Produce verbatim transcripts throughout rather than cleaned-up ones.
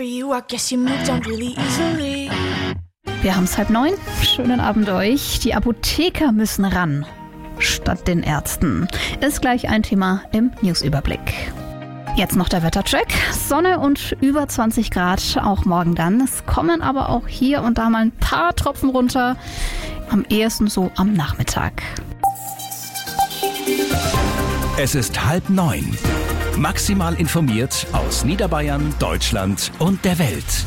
after you, I guess you moved on really easily. Wir haben's halb neun. Schönen Abend euch. Die Apotheker müssen ran. Statt den Ärzten. Ist gleich ein Thema im Newsüberblick. Jetzt noch der Wettercheck. Sonne und über zwanzig Grad, auch morgen dann. Es kommen aber auch hier und da mal ein paar Tropfen runter. Am ehesten so am Nachmittag. Es ist halb neun. Maximal informiert aus Niederbayern, Deutschland und der Welt.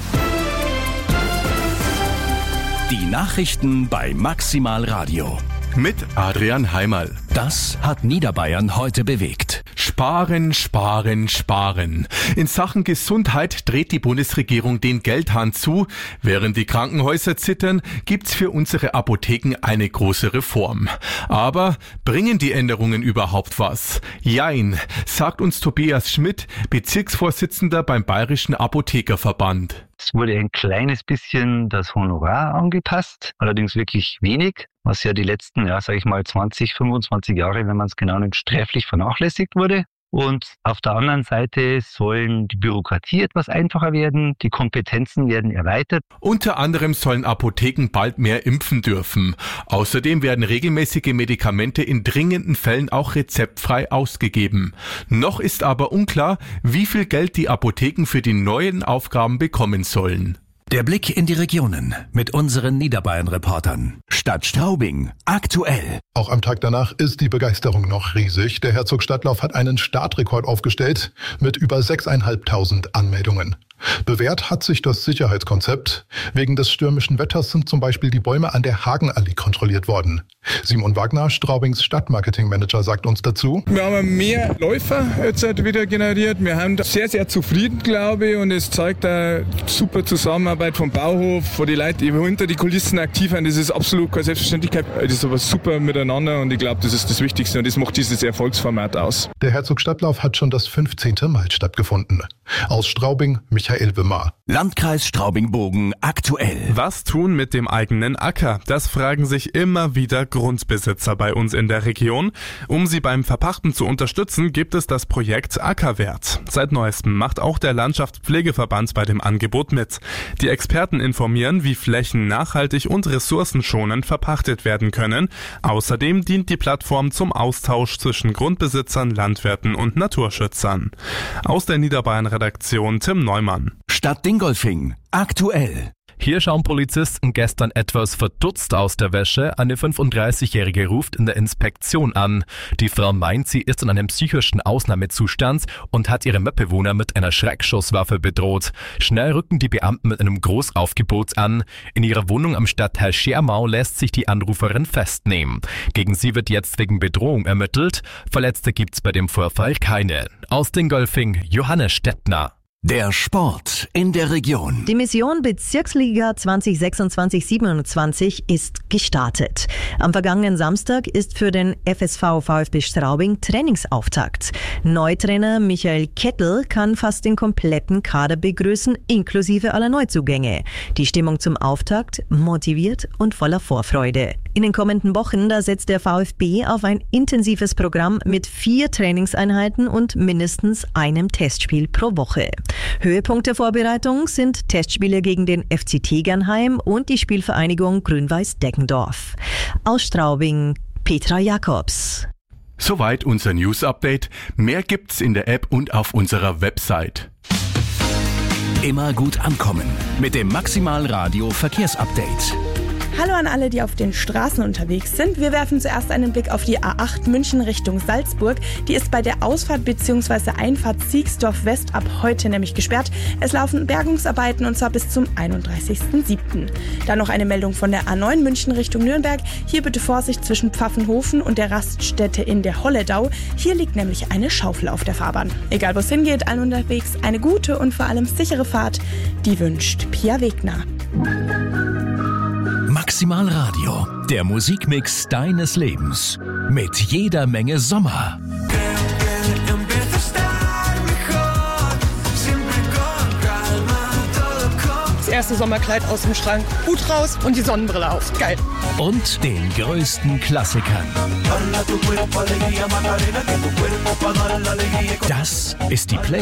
Die Nachrichten bei Maximal Radio. Mit Adrian Heimerl. Das hat Niederbayern heute bewegt. Sparen, sparen, sparen. In Sachen Gesundheit dreht die Bundesregierung den Geldhahn zu. Während die Krankenhäuser zittern, gibt's für unsere Apotheken eine große Reform. Aber bringen die Änderungen überhaupt was? Jein, sagt uns Tobias Schmidt, Bezirksvorsitzender beim Bayerischen Apothekerverband. Es wurde ein kleines bisschen das Honorar angepasst, allerdings wirklich wenig, was ja die letzten, ja, sag ich mal, zwanzig, fünfundzwanzig Jahre, wenn man es genau nimmt, sträflich vernachlässigt wurde. Und auf der anderen Seite sollen die Bürokratie etwas einfacher werden, die Kompetenzen werden erweitert. Unter anderem sollen Apotheken bald mehr impfen dürfen. Außerdem werden regelmäßige Medikamente in dringenden Fällen auch rezeptfrei ausgegeben. Noch ist aber unklar, wie viel Geld die Apotheken für die neuen Aufgaben bekommen sollen. Der Blick in die Regionen mit unseren Niederbayern-Reportern. Stadt Straubing, aktuell. Auch am Tag danach ist die Begeisterung noch riesig. Der Herzog-Stadtlauf hat einen Startrekord aufgestellt mit über sechstausendfünfhundert Anmeldungen. Bewährt hat sich das Sicherheitskonzept. Wegen des stürmischen Wetters sind zum Beispiel die Bäume an der Hagenallee kontrolliert worden. Simon Wagner, Straubings Stadtmarketingmanager, sagt uns dazu: Wir haben mehr Läufer jetzt wieder generiert. Wir haben sehr, sehr zufrieden, glaube ich. Und es zeigt eine super Zusammenarbeit vom Bauhof, von den Leuten, die hinter die Kulissen aktiv sind. Das ist absolut keine Selbstverständlichkeit. Das ist aber super miteinander und ich glaube, das ist das Wichtigste und das macht dieses Erfolgsformat aus. Der Herzog-Stadtlauf hat schon das fünfzehnte Mal stattgefunden. Aus Straubing, Michael Wimmer. Landkreis Straubing-Bogen, aktuell. Was tun mit dem eigenen Acker? Das fragen sich immer wieder Grundbesitzer bei uns in der Region. Um sie beim Verpachten zu unterstützen, gibt es das Projekt Ackerwert. Seit neuestem macht auch der Landschaftspflegeverband bei dem Angebot mit. Die Experten informieren, wie Flächen nachhaltig und ressourcenschonend verpachtet werden können. Außerdem dient die Plattform zum Austausch zwischen Grundbesitzern, Landwirten und Naturschützern. Aus der Niederbayern-Redaktion Tim Neumann. Stadt Dingolfing, aktuell. Hier schauen Polizisten gestern etwas verdutzt aus der Wäsche. Eine fünfunddreißigjährige ruft in der Inspektion an. Die Frau meint, sie ist in einem psychischen Ausnahmezustand und hat ihre Mitbewohner mit einer Schreckschusswaffe bedroht. Schnell rücken die Beamten mit einem Großaufgebot an. In ihrer Wohnung am Stadtteil Schermau lässt sich die Anruferin festnehmen. Gegen sie wird jetzt wegen Bedrohung ermittelt. Verletzte gibt's bei dem Vorfall keine. Aus Dingolfing, Johannes Stettner. Der Sport in der Region. Die Mission Bezirksliga zwanzig sechsundzwanzig siebenundzwanzig ist gestartet. Am vergangenen Samstag ist für den F S V VfB Straubing Trainingsauftakt. Neutrainer Michael Kettel kann fast den kompletten Kader begrüßen, inklusive aller Neuzugänge. Die Stimmung zum Auftakt motiviert und voller Vorfreude. In den kommenden Wochen, da setzt der VfB auf ein intensives Programm mit vier Trainingseinheiten und mindestens einem Testspiel pro Woche. Höhepunkt der Vorbereitung sind Testspiele gegen den F C Tegernheim und die Spielvereinigung Grün-Weiß Deggendorf. Aus Straubing, Petra Jakobs. Soweit unser News-Update. Mehr gibt's in der App und auf unserer Website. Immer gut ankommen mit dem Maximal Radio Verkehrsupdate. Hallo an alle, die auf den Straßen unterwegs sind. Wir werfen zuerst einen Blick auf die A acht München Richtung Salzburg. Die ist bei der Ausfahrt bzw. Einfahrt Siegsdorf West ab heute nämlich gesperrt. Es laufen Bergungsarbeiten und zwar bis zum einunddreißigsten siebten Dann noch eine Meldung von der A neun München Richtung Nürnberg. Hier bitte Vorsicht zwischen Pfaffenhofen und der Raststätte in der Holledau. Hier liegt nämlich eine Schaufel auf der Fahrbahn. Egal wo es hingeht, allen unterwegs eine gute und vor allem sichere Fahrt. Die wünscht Pia Wegner. Maximal Radio, der Musikmix deines Lebens. Mit jeder Menge Sommer. Das erste Sommerkleid aus dem Schrank, Hut raus und die Sonnenbrille auf. Geil. Und den größten Klassikern. Das ist die Playlist.